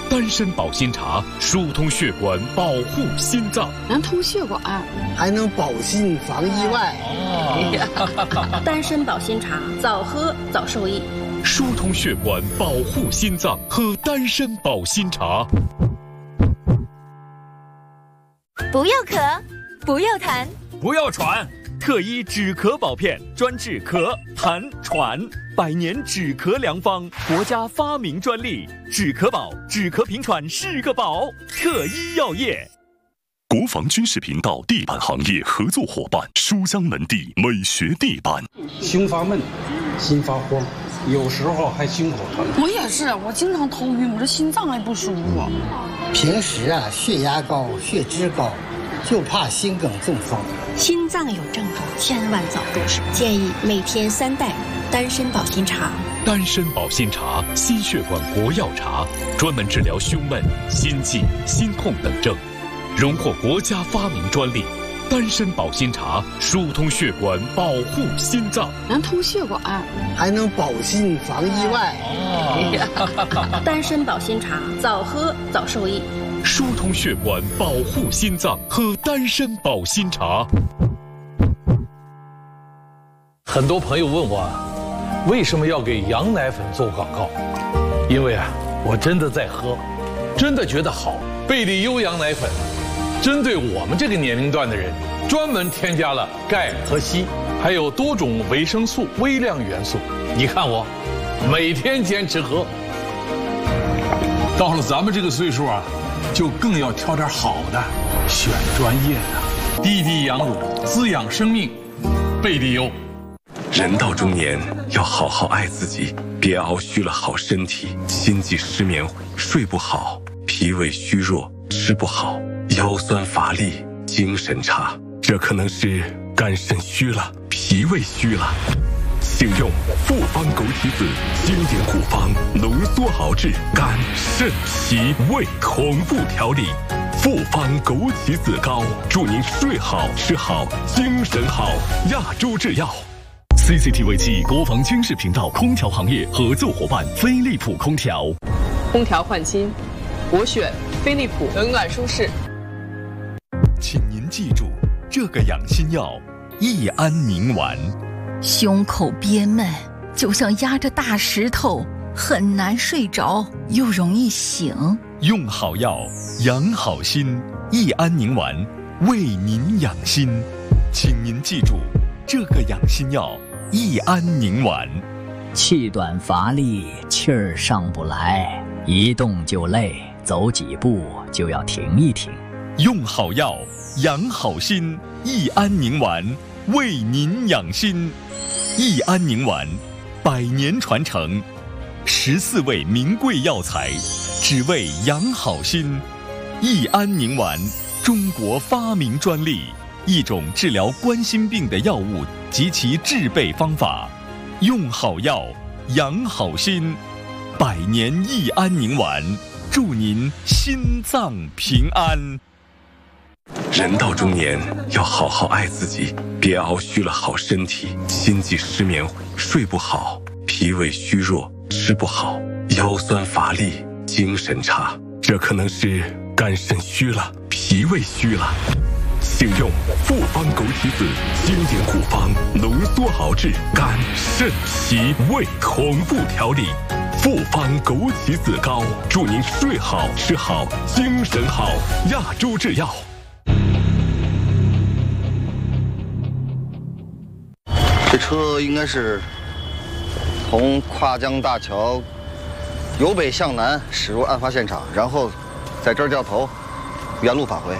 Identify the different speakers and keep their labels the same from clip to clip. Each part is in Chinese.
Speaker 1: 丹参保心茶疏通血管，保护心脏。
Speaker 2: 能通血管，
Speaker 3: 还能保心防意外。
Speaker 4: 丹参保心茶，早喝早受益。
Speaker 1: 疏通血管，保护心脏，喝丹参保心茶。
Speaker 5: 不要咳，不要痰，
Speaker 6: 不要喘。特医止咳宝片，专治咳、痰、喘，100年止咳良方，国家发明专利。止咳宝，止咳平喘是个宝。特医药业。
Speaker 7: 国防军事频道地板行业合作伙伴书香门第美学地板。
Speaker 8: 胸发闷，心发慌，有时候还心口疼。
Speaker 2: 我也是，我经常头晕，我这心脏也不舒服。
Speaker 3: 平时血压高，血脂高，就怕心梗中风。
Speaker 4: 心脏有症状，千万早重视。建议每天3袋丹参保心茶。
Speaker 1: 丹参保心茶，心血管国药茶，专门治疗胸闷、心悸、心痛等症，荣获国家发明专利。丹参保心茶疏通血管，保护心脏。
Speaker 2: 能通血管，
Speaker 3: 还能保心防意外。
Speaker 4: 丹参保心茶，早喝早受益。
Speaker 1: 疏通血管，保护心脏，喝丹参保心茶。
Speaker 9: 很多朋友问我，为什么要给羊奶粉做广告？因为我真的在喝，真的觉得好。贝利优羊奶粉，针对我们这个年龄段的人，专门添加了钙和硒，还有多种维生素、微量元素。你看我，每天坚持喝。到了咱们这个岁数就更要挑点好的，选专业的，滴滴羊乳，滋养生命。贝利优。
Speaker 7: 人到中年要好好爱自己，别熬虚了好身体，心悸失眠，睡不好，脾胃虚弱，吃不好，腰酸乏力，精神差，这可能是肝肾虚了，脾胃虚了。请用复方枸杞子经典护方，浓缩熬制肝肾脾胃同步调理。复方枸杞子膏，祝您睡好吃好精神好。亚洲制药。CCTV 暨国防军事频道空调行业合作伙伴飞利浦空调。
Speaker 10: 空调换新，我选飞利浦，冷暖舒适。
Speaker 1: 请您记住这个养心药：益安宁丸。
Speaker 11: 胸口憋闷，就像压着大石头，很难睡着，又容易醒。
Speaker 1: 用好药，养好心。益安宁丸，为您养心。请您记住这个养心药：益安宁丸。
Speaker 12: 气短乏力，气儿上不来，一动就累，走几步就要停一停。
Speaker 1: 用好药，养好心。益安宁丸，为您养心。益安宁丸，100年传承，14味名贵药材，只为养好心。益安宁丸，中国发明专利，一种治疗冠心病的药物及其制备方法。用好药，养好心。100年益安宁丸，祝您心脏平安。
Speaker 7: 人到中年要好好爱自己，别熬虚了好身体，心悸失眠，睡不好，脾胃虚弱，吃不好，腰酸乏力，精神差，这可能是肝肾虚了，脾胃虚了。请用复方枸杞子经典护方，浓缩熬制肝肾脾胃同步调理。复方枸杞子膏，祝您睡好吃好精神好。亚洲制药。
Speaker 13: 这车应该是从跨江大桥由北向南驶入案发现场，然后在这儿掉头，原路返回。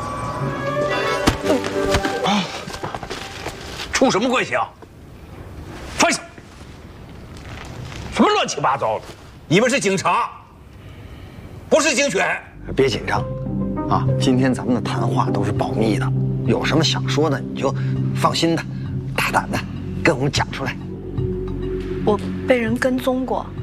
Speaker 9: 出什么关系啊？放下！什么乱七八糟的？你们是警察，不是警犬。
Speaker 13: 别紧张，今天咱们的谈话都是保密的，有什么想说的你就放心的、大胆的跟我们讲出来。
Speaker 5: 我被人跟踪过。